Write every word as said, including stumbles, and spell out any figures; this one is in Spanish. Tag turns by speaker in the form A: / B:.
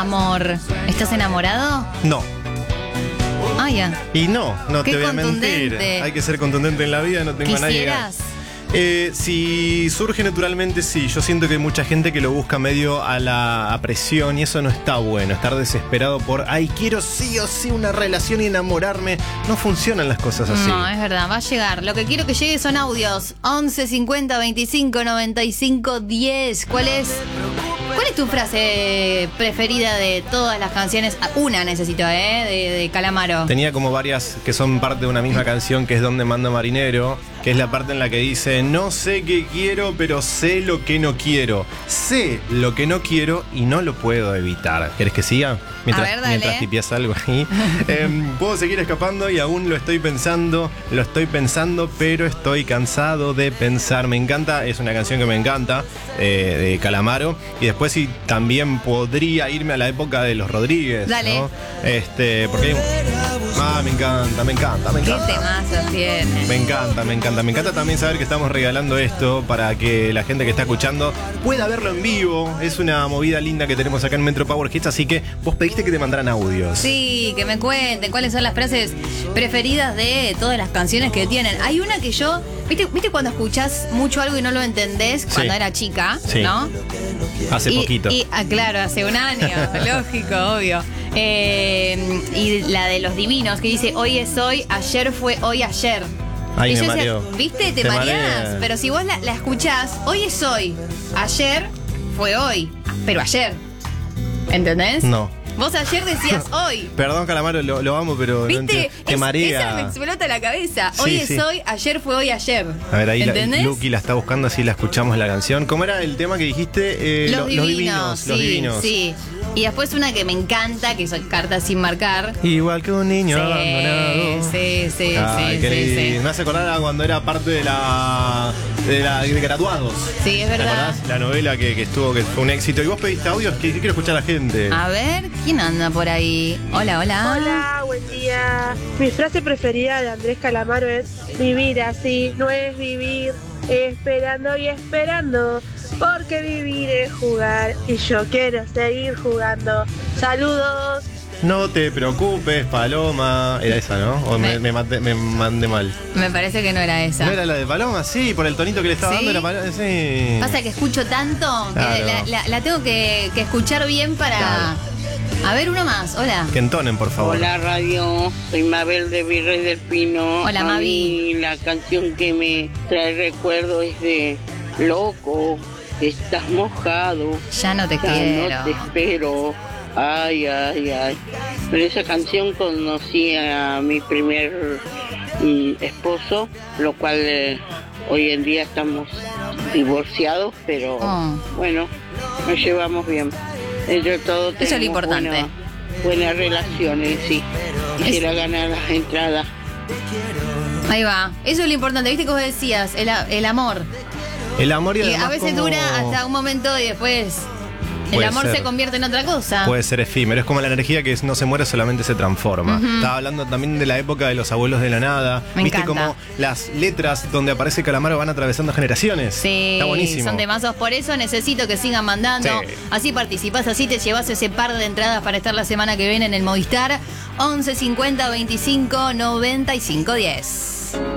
A: amor. ¿Estás enamorado?
B: No.
A: Ah, ya.
B: Y no, no
A: Qué
B: te voy a
A: contundente.
B: mentir. Hay que ser contundente en la vida, no tengo a nadie.
A: ¿Quisieras?
B: Eh, si surge naturalmente, sí. Yo siento que hay mucha gente que lo busca medio a la a presión y eso no está bueno. Estar desesperado por, ay, quiero sí o sí una relación y enamorarme. No funcionan las cosas así.
A: No, es verdad, va a llegar. Lo que quiero que llegue son audios. once cincuenta veinticinco noventa y cinco diez. ¿Cuál es? ¿Cuál es tu frase preferida de todas las canciones? Una necesito, ¿eh? De, de Calamaro.
B: Tenía como varias que son parte de una misma canción, que es Donde Manda Marinero, que es la parte en la que dice, no sé qué quiero, pero sé lo que no quiero. Sé lo que no quiero y no lo puedo evitar. ¿Querés que siga? Mientras,
A: A ver, dale.
B: mientras tipias algo ahí. eh, puedo seguir escapando y aún lo estoy pensando, lo estoy pensando, pero estoy cansado de pensar. Me encanta, es una canción que me encanta, eh, de Calamaro. Y después sí, también podría irme a la época de los Rodríguez.
A: Dale.
B: ¿No? Este, porque hay un... Ah, me encanta, me encanta, me
A: ¿Qué
B: encanta.
A: temazos tiene?
B: Me encanta, me encanta. Me encanta también saber que estamos regalando esto para que la gente que está escuchando pueda verlo en vivo. Es una movida linda que tenemos acá en Metro Power Hits, así que vos pediste que te mandaran audios.
A: Sí, que me cuenten cuáles son las frases preferidas de todas las canciones que tienen. Hay una que yo, ¿viste, ¿viste cuando escuchás mucho algo y no lo entendés? Cuando
B: Sí.
A: era chica,
B: Sí.
A: ¿no?
B: Hace
A: Y-
B: poquito.
A: Y, ah, claro, hace un año, lógico, obvio. Eh, y la de los divinos, que dice, hoy es hoy, ayer fue hoy, ayer.
B: Ay,
A: y
B: me
A: yo decía,
B: mareo.
A: ¿viste? Te,
B: Te
A: mareás.
B: marea.
A: Pero si vos la, la escuchás, hoy es hoy, ayer fue hoy, pero ayer. ¿Entendés?
B: No.
A: Vos ayer decías hoy.
B: Perdón, Calamaro, lo, lo amo, pero no
A: ¿Viste?
B: entiendo. Te
A: Es-
B: marea.
A: Esa me explota la cabeza.
B: Sí,
A: Hoy es
B: sí.
A: hoy, ayer fue hoy, ayer.
B: A ver, ahí la,
A: ¿Entendés?
B: Lucky la está buscando, así la escuchamos la canción. ¿Cómo era el tema que dijiste? Eh,
A: Los,
B: lo-
A: divinos,
B: los divinos.
A: sí,
B: Los divinos.
A: sí. Y después una que me encanta, que son cartas sin marcar.
B: Igual que un niño
A: Sí,
B: abandonado.
A: sí, sí,
B: Ay,
A: sí,
B: qué
A: sí,
B: lindo.
A: sí.
B: Me hace acordar a cuando era parte de la de la de Graduados.
A: Sí, es
B: ¿Te
A: verdad.
B: acordás? La novela que, que estuvo, que fue un éxito. Y vos pediste audios, que, que quiero escuchar a la gente.
A: A ver, ¿quién anda por ahí? Hola, hola.
C: Hola, buen día. Mi frase preferida de Andrés Calamaro es vivir así, no es vivir esperando y esperando, porque vivir es jugar y yo quiero seguir jugando. Saludos.
B: No te preocupes, Paloma. Era esa, ¿no? O me,
A: Me-
B: me, mate- me mandé mal.
A: Me parece que no era esa.
B: ¿No era la de Paloma? Sí, por el tonito que le estaba
A: ¿Sí?
B: dando era Paloma. Sí.
A: Pasa que escucho tanto que
B: Claro.
A: la, la- la tengo que, que escuchar bien para...
B: Claro.
A: A ver, uno más. Hola.
B: Que entonen, por favor.
D: Hola radio, soy Mabel de Virrey del Pino.
A: Hola,
D: A
A: Mavi.
D: mí la canción que me trae recuerdo es de Loco, estás mojado,
A: Ya no te
D: ya
A: quiero.
D: no te espero. Ay, ay, ay. Con esa canción conocí a mi primer mm, esposo, lo cual eh, hoy en día estamos divorciados, pero
A: Oh.
D: bueno, nos llevamos bien. Entre todo
A: Eso es lo
D: tenemos
A: importante.
D: buena- buenas relaciones, sí. Quisiera ganar las entradas.
A: Ahí va. Eso es lo importante. ¿Viste que vos decías? El, a- el amor.
B: El amor y,
A: Y
B: además
A: a veces
B: como-
A: dura hasta un momento y después el
B: Puede
A: amor
B: ser.
A: se convierte en otra cosa.
B: Puede ser efímero, es como la energía que no se muere, solamente se transforma. Estaba hablando también de la época de los abuelos de la nada.
A: Me
B: Viste
A: encanta.
B: como las letras donde aparece Calamaro van atravesando generaciones.
A: Sí,
B: Está buenísimo.
A: son temazos. Por eso necesito que sigan mandando.
B: Sí.
A: Así participás, así te llevas ese par de entradas para estar la semana que viene en el Movistar. once cincuenta veinticinco noventa y cinco diez.